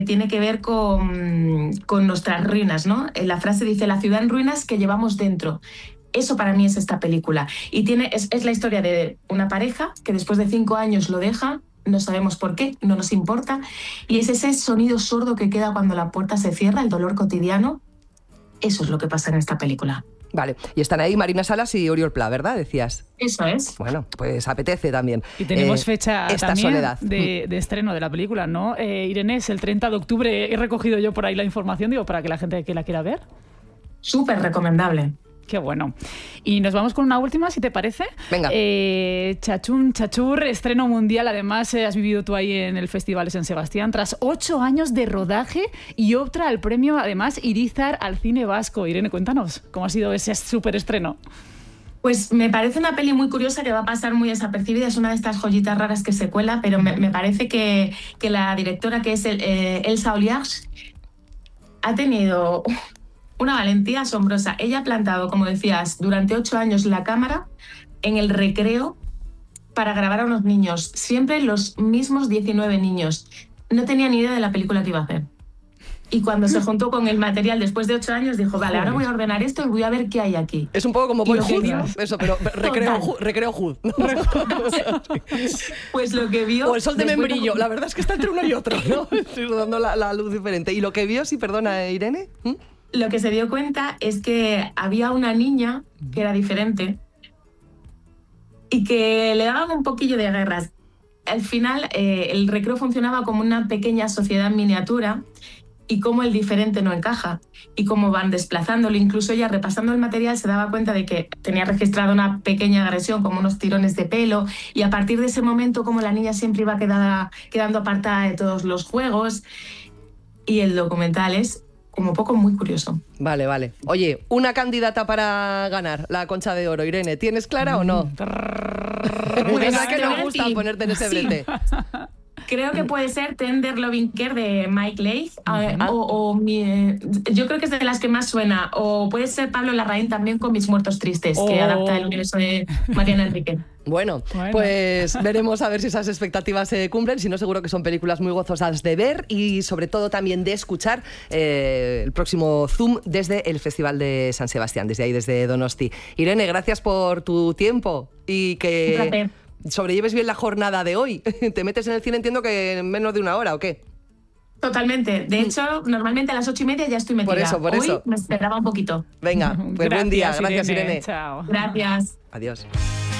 tiene que ver con nuestras ruinas, ¿no? La frase dice, la ciudad en ruinas que llevamos dentro. Eso para mí es esta película. Y es la historia de una pareja que después de 5 años lo deja, no sabemos por qué, no nos importa, y es ese sonido sordo que queda cuando la puerta se cierra, el dolor cotidiano. Eso es lo que pasa en esta película. Vale, y están ahí Marina Salas y Oriol Pla, ¿verdad? Decías. Eso es. Bueno, pues apetece también. Y tenemos fecha esta también soledad. de estreno de la película, ¿no? Irene, es el 30 de octubre. He recogido yo por ahí la información, digo, para que la gente que la quiera ver. Súper recomendable. Qué bueno. Y nos vamos con una última, si te parece. Venga. Chachún Chachur, estreno mundial. Además, has vivido tú ahí en el Festival de San Sebastián. Tras 8 años de rodaje y opta al premio, además, Irizar al cine vasco. Irene, cuéntanos, ¿cómo ha sido ese súper estreno? Pues me parece una peli muy curiosa que va a pasar muy desapercibida. Es una de estas joyitas raras que se cuela, pero me parece que la directora, que es Elsa Oliax, ha tenido una valentía asombrosa. Ella ha plantado, como decías, durante 8 años la cámara en el recreo para grabar a unos niños. Siempre los mismos 19 niños. No tenía ni idea de la película que iba a hacer. Y cuando se juntó con el material después de 8 años, dijo, vale, ahora voy a ordenar esto y voy a ver qué hay aquí. Es un poco como Boyhood, vio, eso, pero recreo Hood. Pues lo que vio... O el sol de membrillo, la verdad es que está entre uno y otro, ¿no? Estoy dando la luz diferente. ¿Y lo que vio, sí, perdona, Irene? Lo que se dio cuenta es que había una niña que era diferente y que le daban un poquillo de guerras. Al final, el recreo funcionaba como una pequeña sociedad en miniatura y cómo el diferente no encaja y cómo van desplazándolo. Incluso ella, repasando el material, se daba cuenta de que tenía registrado una pequeña agresión, como unos tirones de pelo, y a partir de ese momento, como la niña siempre iba quedando apartada de todos los juegos. Y el documental es como poco muy curioso. Vale, vale. Oye, una candidata para ganar la Concha de Oro, Irene, ¿tienes clara o no? ¿Verdad que nos gusta ponerte en ese brete? Creo que puede ser Tender Loving Care de Mike Leigh, yo creo que es de las que más suena, o puede ser Pablo Larraín también con Mis Muertos Tristes, que adapta el universo de Mariana Enrique. Bueno, pues veremos a ver si esas expectativas se cumplen. Si no, seguro que son películas muy gozosas de ver y sobre todo también de escuchar el próximo Zoom desde el Festival de San Sebastián, desde ahí, desde Donosti. Irene, gracias por tu tiempo y que sobrelleves bien la jornada de hoy. ¿Te metes en el cine, entiendo que en menos de una hora o qué? Totalmente. De hecho, normalmente a las 8:30 ya estoy metida. Por eso. Hoy me esperaba un poquito. Venga, pues buen día. Gracias, Irene. Chao. Gracias. Adiós.